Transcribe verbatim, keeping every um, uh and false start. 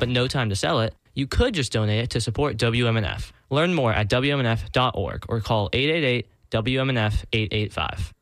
but no time to sell it, you could just donate it to support W M N F. Learn more at W M N F dot org or call eight eight eight W M N F eight eight five.